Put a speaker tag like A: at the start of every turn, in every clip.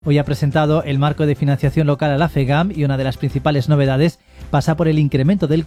A: Hoy ha presentado el marco de financiación local a la FEGAM y una de las principales novedades pasa por el incremento del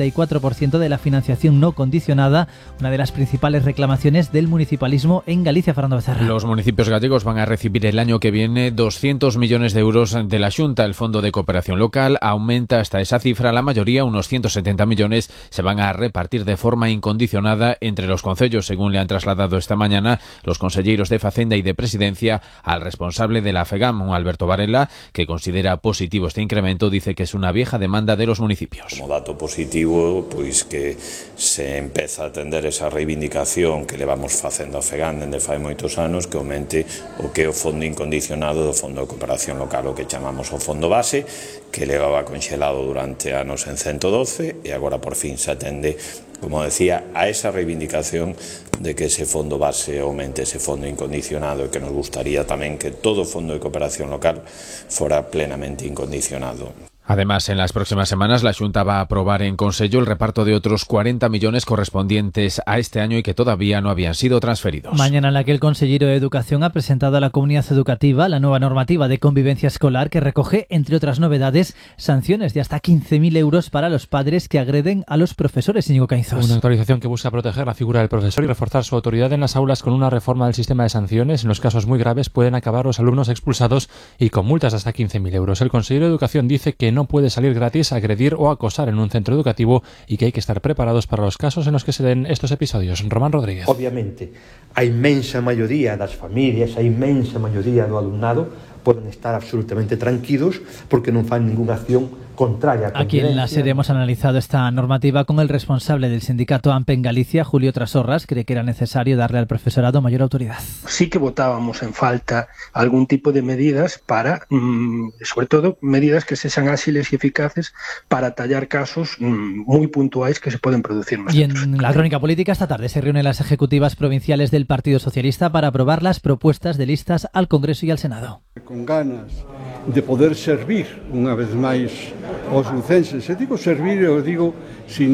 A: 44% de la financiación no condicionada, una de las principales reclamaciones del municipalismo en Galicia. Fernando Becerra.
B: Los municipios gallegos van a recibir el año que viene 200 millones de euros de la Xunta. El Fondo de Cooperación Local aumenta hasta esa cifra. La mayoría, unos 170 millones, se van a repartir de forma incondicionada entre los concellos, según le han trasladado esta mañana los conselleiros de Facenda y de Presidencia al responsable de la FEGAM, Alberto Varela, que considera positivo este incremento. Dice que es una vieja demanda de los municipios.
C: Como dato positivo, pois que se empeza a atender esa reivindicación que levamos facendo a FEGAM dende fai moitos anos, que aumente o que é o fondo incondicionado do Fondo de Cooperación Local, o que chamamos o fondo base, que levaba conxelado durante anos en 112 e agora por fin se atende, como decía, a esa reivindicación de que ese fondo base aumente ese fondo incondicionado e que nos gustaría tamén que todo o fondo de cooperación local fora plenamente incondicionado.
B: Además, en las próximas semanas la Xunta va a aprobar en Consello el reparto de otros 40 millones correspondientes a este año y que todavía no habían sido transferidos.
A: Mañana en la que el consellero de Educación ha presentado a la comunidad educativa la nueva normativa de convivencia escolar que recoge, entre otras novedades, sanciones de hasta 15.000 euros para los padres que agreden a los profesores. Íñigo Caínzos.
D: Una actualización que busca proteger la figura del profesor y reforzar su autoridad en las aulas con una reforma del sistema de sanciones. En los casos muy graves pueden acabar los alumnos expulsados y con multas de hasta 15.000 euros. El consellero de Educación dice que no puede salir gratis agredir o acosar en un centro educativo y que hay que estar preparados para los casos en los que se den estos episodios. Román Rodríguez.
E: Obviamente, a inmensa maioría das familias, a inmensa maioría do alumnado poden estar absolutamente tranquilos porque non fan ninguna acción contraria.
A: Aquí en la sede hemos analizado esta normativa con el responsable del sindicato AMPE en Galicia, Julio Trasorras. Cree que era necesario darle al profesorado mayor autoridad.
F: Sí que votábamos en falta algún tipo de medidas para, sobre todo, medidas que sean ágiles y eficaces para tallar casos muy puntuales que se pueden producir.
A: Y en la crónica política esta tarde se reúnen las ejecutivas provinciales del Partido Socialista para aprobar las propuestas de listas al Congreso y al Senado.
G: Con ganas de poder servir unha vez máis aos lucenses. E digo servir, eu digo sin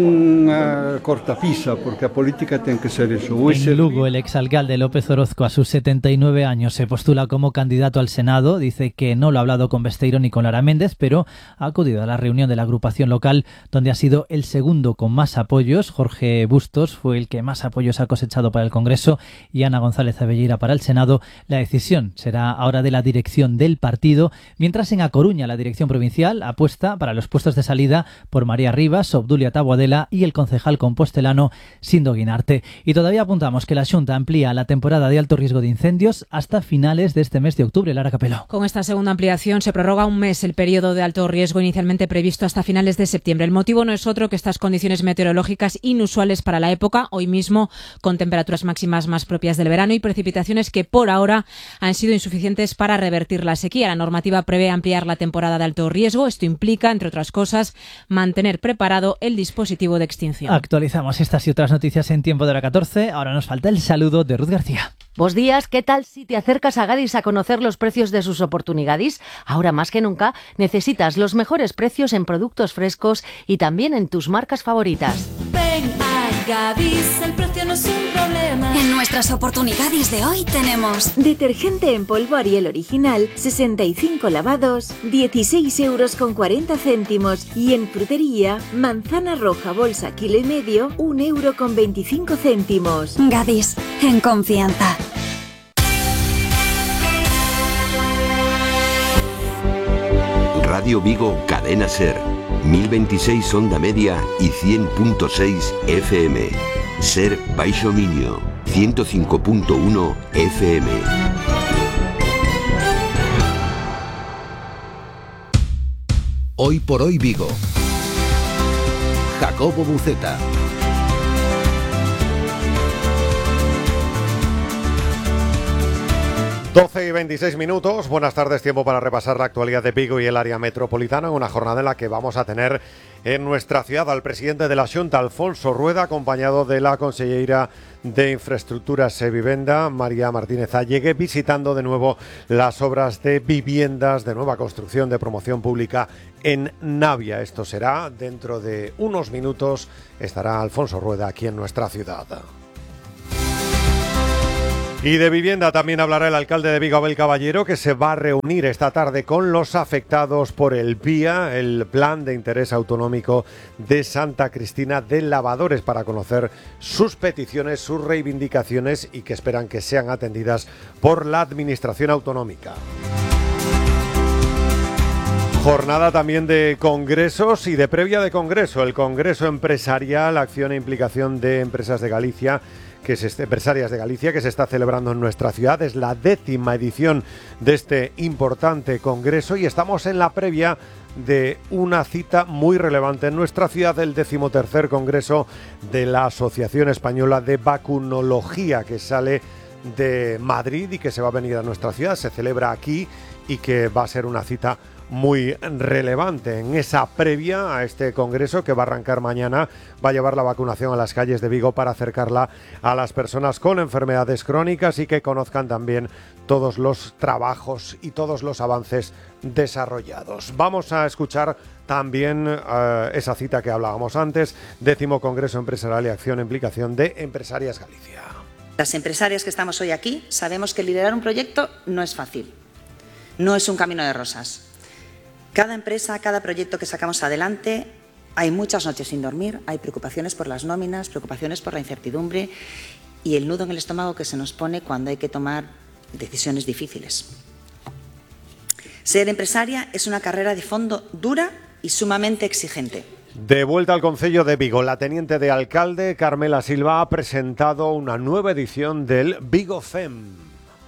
G: ninguna cortapisa, porque a política ten que ser eso.
A: En Lugo, el exalcalde López Orozco, a sus 79 años, se postula como candidato al Senado. Dice que no lo ha hablado con Besteiro ni con Lara Méndez, pero ha acudido a la reunión de la agrupación local, donde ha sido el segundo con más apoyos. Jorge Bustos fue el que más apoyos ha cosechado para el Congreso y Ana González Abelleira para el Senado. La decisión será ahora de la dirección del partido, mientras en A Coruña la dirección provincial apuesta para los puestos de salida por María Rivas, Obdulia Taboadela y el concejal compostelano Sindo Guinarte. Y todavía apuntamos que la Xunta amplía la temporada de alto riesgo de incendios hasta finales de este mes de octubre. Lara Capelo.
H: Con esta segunda ampliación se prorroga un mes el periodo de alto riesgo inicialmente previsto hasta finales de septiembre. El motivo no es otro que estas condiciones meteorológicas inusuales para la época, hoy mismo con temperaturas máximas más propias del verano y precipitaciones que por ahora han sido insuficientes para revertir la sequía. La normativa prevé ampliar la temporada de alto riesgo. Esto implica, entre otras cosas, mantener preparado el dispositivo de extinción.
A: Actualizamos estas y otras noticias en tiempo de hora 14. Ahora nos falta el saludo de Ruth García.
I: Buenos días, ¿qué tal si te acercas a Gadis a conocer los precios de sus oportunidades? Ahora más que nunca necesitas los mejores precios en productos frescos y también en tus marcas favoritas.
J: Ven a Gadis, el precio no es un problema.
K: En nuestras oportunidades de hoy tenemos
L: detergente en polvo Ariel original, 65 lavados, 16,40 € y en frutería, manzana roja bolsa kilo y medio, 1,25 €.
K: Gadis, en confianza.
M: Radio Vigo, Cadena Ser, 1026 onda media y 100.6 FM. Ser Baixo Miño, 105.1 FM.
N: Hoy por hoy Vigo. Jacobo Buceta.
O: Doce y 26 minutos, buenas tardes, tiempo para repasar la actualidad de Vigo y el área metropolitana en una jornada en la que vamos a tener en nuestra ciudad al presidente de la Xunta, Alfonso Rueda, acompañado de la conselleira de Infraestructuras e Vivenda, María Martínez Allegue, visitando de nuevo las obras de viviendas de nueva construcción de promoción pública en Navia. Esto será dentro de unos minutos, estará Alfonso Rueda aquí en nuestra ciudad. Y de vivienda también hablará el alcalde de Vigo, Abel Caballero, que se va a reunir esta tarde con los afectados por el PIA, el Plan de Interés Autonómico de Santa Cristina de Lavadores, para conocer sus peticiones, sus reivindicaciones y que esperan que sean atendidas por la Administración Autonómica. Jornada también de congresos y de previa de congreso. El Congreso Empresarial, Acción e Implicación de Empresas de Galicia, empresarias de Galicia, que se está celebrando en nuestra ciudad. Es la 10ª edición de este importante congreso y estamos en la previa de una cita muy relevante en nuestra ciudad, el 13º Congreso de la Asociación Española de Vacunología, que sale de Madrid y que se va a venir a nuestra ciudad. Se celebra aquí y que va a ser una cita muy relevante. En esa previa a este congreso, que va a arrancar mañana, va a llevar la vacunación a las calles de Vigo para acercarla a las personas con enfermedades crónicas y que conozcan también todos los trabajos y todos los avances desarrollados. Vamos a escuchar también esa cita que hablábamos antes, 10º Congreso Empresarial y Acción e Implicación de Empresarias Galicia.
P: Las empresarias que estamos hoy aquí sabemos que liderar un proyecto no es fácil, no es un camino de rosas. Cada empresa, cada proyecto que sacamos adelante, hay muchas noches sin dormir, hay preocupaciones por las nóminas, preocupaciones por la incertidumbre y el nudo en el estómago que se nos pone cuando hay que tomar decisiones difíciles. Ser empresaria es una carrera de fondo dura y sumamente exigente.
O: De vuelta al Concello de Vigo, la teniente de alcalde Carmela Silva ha presentado una nueva edición del Vigo Fem.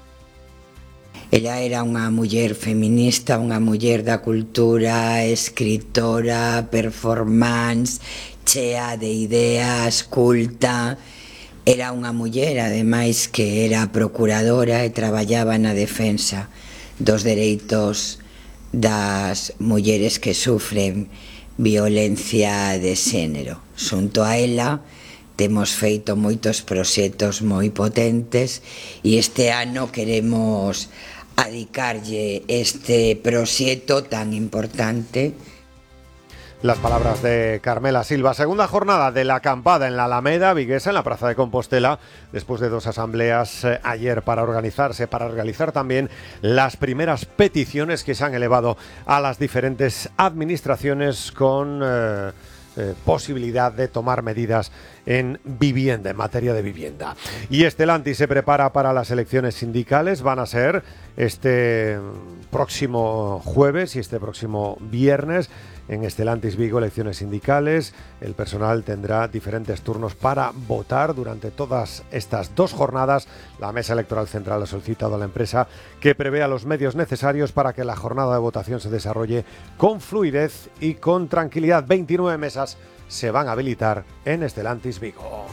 Q: Ella era unha muller feminista, unha muller da cultura, escritora, performance, chea de ideas, culta. Era unha muller, ademais, que era procuradora e traballaba na defensa dos dereitos das mulleres que sufren violencia de xénero. Xunto a ela, temos feito moitos proxectos moi potentes e este ano queremos adicarlle este proxecto tan importante.
O: Las palabras de Carmela Silva. Segunda jornada de la acampada en la Alameda viguesa, en la Plaza de Compostela, después de 2 asambleas ayer para realizar también las primeras peticiones que se han elevado a las diferentes administraciones con posibilidad de tomar medidas en vivienda, en materia de vivienda. Y Stellantis se prepara para las elecciones sindicales. Van a ser este próximo jueves y este próximo viernes. En Stellantis Vigo, elecciones sindicales. El personal tendrá diferentes turnos para votar durante todas estas 2 jornadas. La Mesa Electoral Central ha solicitado a la empresa que prevea los medios necesarios para que la jornada de votación se desarrolle con fluidez y con tranquilidad. 29 mesas se van a habilitar en Stellantis Vigo.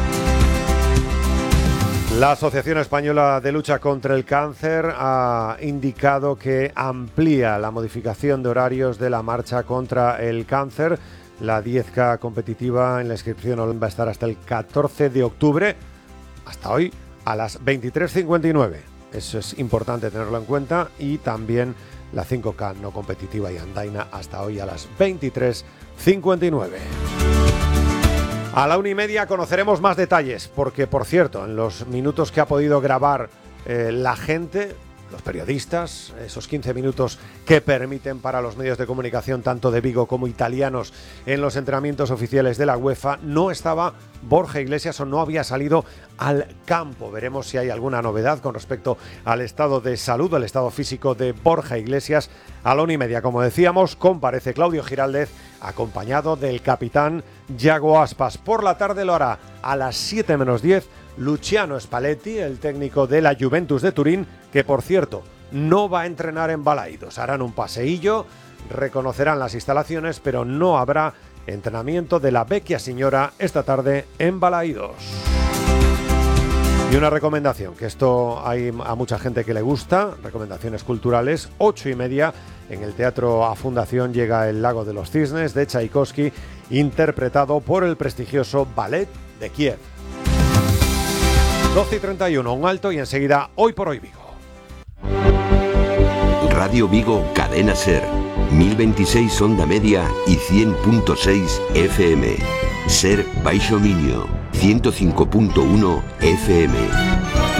O: La Asociación Española de Lucha contra el Cáncer ha indicado que amplía la modificación de horarios de la marcha contra el cáncer. La 10K competitiva en la inscripción va a estar hasta el 14 de octubre, hasta hoy, a las 23:59. Eso es importante tenerlo en cuenta. Y también la 5K no competitiva y andaina hasta hoy a las 23:59. A la 1:30 conoceremos más detalles, porque, por cierto, en los minutos que ha podido grabar la gente, los periodistas, esos 15 minutos que permiten para los medios de comunicación, tanto de Vigo como italianos, en los entrenamientos oficiales de la UEFA, no estaba Borja Iglesias o no había salido al campo. Veremos si hay alguna novedad con respecto al estado de salud, al estado físico de Borja Iglesias. A la 1:30, como decíamos, comparece Claudio Giraldez, acompañado del capitán Yago Aspas. Por la tarde lo hará a las 7 menos 10 Luciano Spalletti, el técnico de la Juventus de Turín, que, por cierto, no va a entrenar en Balaídos. Harán un paseillo, reconocerán las instalaciones, pero no habrá entrenamiento de la Vecchia Signora esta tarde en Balaídos. Y una recomendación, que esto hay a mucha gente que le gusta, recomendaciones culturales. 8:30 en el Teatro A Fundación llega El Lago de los Cisnes de Tchaikovsky, interpretado por el prestigioso Ballet de Kiev. 12:31, un alto y enseguida Hoy por Hoy Vigo.
M: Radio Vigo, Cadena Ser, 1026 onda media y 100.6 FM. Ser Baixo Miño, 105.1 FM.